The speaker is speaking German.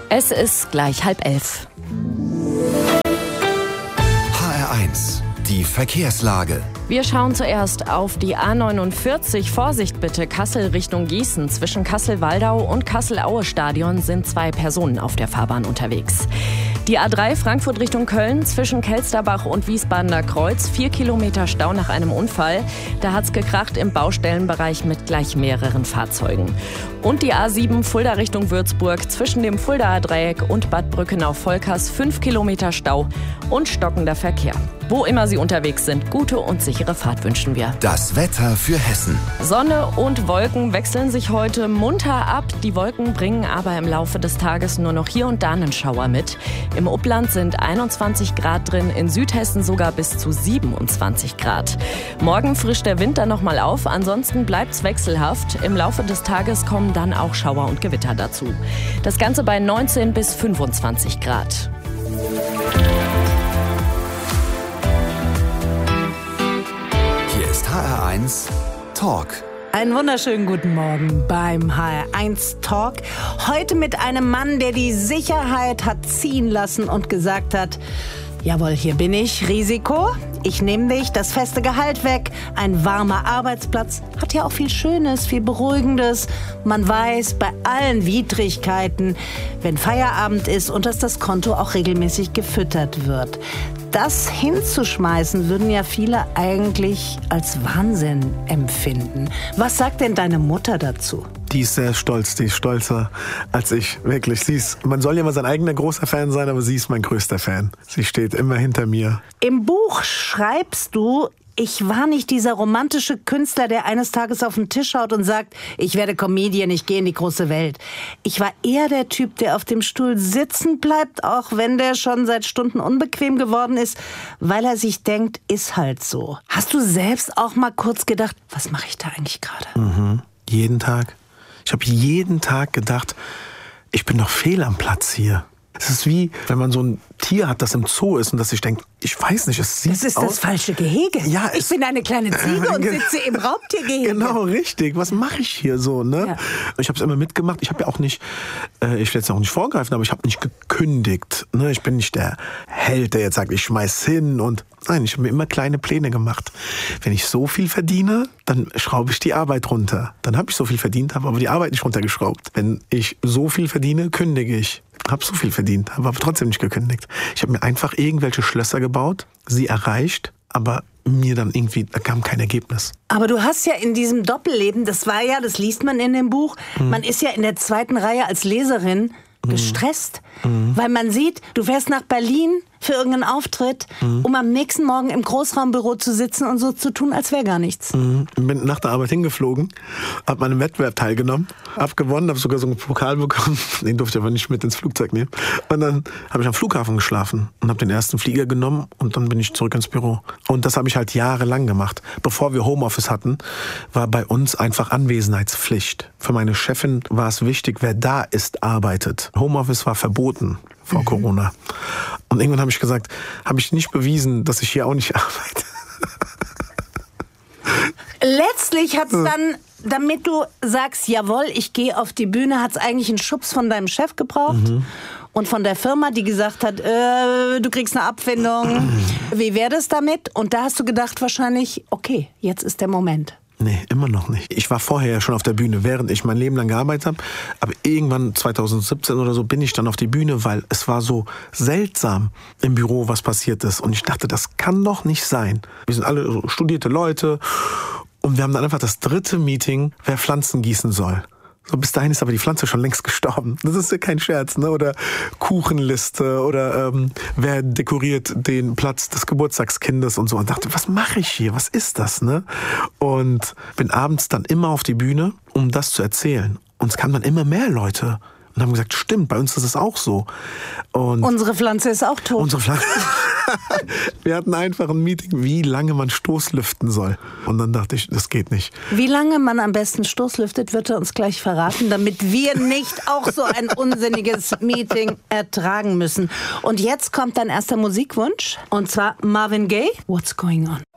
Es ist gleich 10:30. HR1, die Verkehrslage. Wir schauen zuerst auf die A49. Vorsicht bitte, Kassel Richtung Gießen. Zwischen Kassel-Waldau und Kassel-Aue-Stadion sind 2 Personen auf der Fahrbahn unterwegs. Die A3 Frankfurt Richtung Köln zwischen Kelsterbach und Wiesbadener Kreuz. 4 Kilometer Stau nach einem Unfall. Da hat's gekracht im Baustellenbereich mit gleich mehreren Fahrzeugen. Und die A7 Fulda Richtung Würzburg zwischen dem Fuldaer Dreieck und Bad Brückenau-Volkers. 5 Kilometer Stau und stockender Verkehr. Wo immer Sie unterwegs sind, gute und sichere Fahrt wünschen wir. Das Wetter für Hessen. Sonne und Wolken wechseln sich heute munter ab. Die Wolken bringen aber im Laufe des Tages nur noch hier und da einen Schauer mit. Im Upland sind 21 Grad drin, in Südhessen sogar bis zu 27 Grad. Morgen frischt der Wind dann nochmal auf, ansonsten bleibt's wechselhaft. Im Laufe des Tages kommen dann auch Schauer und Gewitter dazu. Das Ganze bei 19 bis 25 Grad. HR1 Talk. Einen wunderschönen guten Morgen beim HR1 Talk. Heute mit einem Mann, der die Sicherheit hat ziehen lassen und gesagt hat, jawohl, hier bin ich, Risiko, ich nehme dich, das feste Gehalt weg, ein warmer Arbeitsplatz, hat ja auch viel Schönes, viel Beruhigendes. Man weiß bei allen Widrigkeiten, wenn Feierabend ist und dass das Konto auch regelmäßig gefüttert wird. Das hinzuschmeißen, würden ja viele eigentlich als Wahnsinn empfinden. Was sagt denn deine Mutter dazu? Die ist sehr stolz, die ist stolzer als ich, wirklich. Man soll ja immer sein eigener großer Fan sein, aber sie ist mein größter Fan. Sie steht immer hinter mir. Im Buch schreibst du, ich war nicht dieser romantische Künstler, der eines Tages auf den Tisch haut und sagt, ich werde Comedian, ich gehe in die große Welt. Ich war eher der Typ, der auf dem Stuhl sitzen bleibt, auch wenn der schon seit Stunden unbequem geworden ist, weil er sich denkt, ist halt so. Hast du selbst auch mal kurz gedacht, was mache ich da eigentlich gerade? Jeden Tag. Ich habe jeden Tag gedacht, ich bin doch fehl am Platz hier. Es ist wie, wenn man so ein Tier hat, das im Zoo ist und das sich denkt, ich weiß nicht, es sieht aus... Das ist das falsche Gehege. Ja, ich bin eine kleine Ziege und sitze im Raubtiergehege. Genau, richtig. Was mache ich hier so, ne? Ja. Ich habe es immer mitgemacht. Ich habe ja auch nicht, ich will jetzt auch nicht vorgreifen, aber ich habe nicht gekündigt. Ne? Ich bin nicht der Held, der jetzt sagt, ich schmeiß hin und... Nein, ich habe mir immer kleine Pläne gemacht. Wenn ich so viel verdiene, dann schraube ich die Arbeit runter. Dann habe ich so viel verdient, habe aber die Arbeit nicht runtergeschraubt. Wenn ich so viel verdiene, kündige ich. Habe so viel verdient, habe aber trotzdem nicht gekündigt. Ich habe mir einfach irgendwelche Schlösser gebaut, sie erreicht, aber mir dann irgendwie, da kam kein Ergebnis. Aber du hast ja in diesem Doppelleben, das liest man in dem Buch, man ist ja in der zweiten Reihe als Leserin gestresst, weil man sieht, du fährst nach Berlin für irgendeinen Auftritt, um am nächsten Morgen im Großraumbüro zu sitzen und so zu tun, als wäre gar nichts. Bin nach der Arbeit hingeflogen, habe an einem Wettbewerb teilgenommen, habe gewonnen, habe sogar so einen Pokal bekommen, den durfte ich aber nicht mit ins Flugzeug nehmen. Und dann habe ich am Flughafen geschlafen und habe den ersten Flieger genommen und dann bin ich zurück ins Büro. Und das habe ich halt jahrelang gemacht. Bevor wir Homeoffice hatten, war bei uns einfach Anwesenheitspflicht. Für meine Chefin war es wichtig, wer da ist, arbeitet. Homeoffice war verboten vor Corona. Und irgendwann habe ich gesagt, habe ich nicht bewiesen, dass ich hier auch nicht arbeite. Letztlich hat's dann, damit du sagst, jawohl, ich gehe auf die Bühne, hat's eigentlich einen Schubs von deinem Chef gebraucht und von der Firma, die gesagt hat, du kriegst eine Abfindung. Wie wäre das damit? Und da hast du gedacht wahrscheinlich, okay, jetzt ist der Moment. Nee, immer noch nicht. Ich war vorher ja schon auf der Bühne, während ich mein Leben lang gearbeitet habe. Aber irgendwann 2017 oder so bin ich dann auf die Bühne, weil es war so seltsam im Büro, was passiert ist. Und ich dachte, das kann doch nicht sein. Wir sind alle so studierte Leute und wir haben dann einfach das 3. Meeting, wer Pflanzen gießen soll. So, bis dahin ist aber die Pflanze schon längst gestorben. Das ist ja kein Scherz, ne? Oder Kuchenliste oder wer dekoriert den Platz des Geburtstagskindes und so. Und dachte, was mache ich hier? Was ist das, ne? Und bin abends dann immer auf die Bühne, um das zu erzählen. Und es kamen dann immer mehr Leute und haben gesagt, stimmt, bei uns ist es auch so. Und unsere Pflanze ist auch tot. unsere Pflanze. Wir hatten einfach ein Meeting, wie lange man Stoßlüften soll. Und dann dachte ich, das geht nicht. Wie lange man am besten Stoßlüftet, wird er uns gleich verraten, damit wir nicht auch so ein unsinniges Meeting ertragen müssen. Und jetzt kommt dein erster Musikwunsch, und zwar Marvin Gaye, What's Going On?